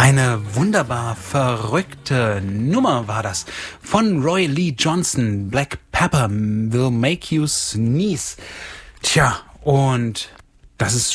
Eine wunderbar verrückte Nummer war das von Roy Lee Johnson. Black Pepper will make you sneeze. Tja, und das ist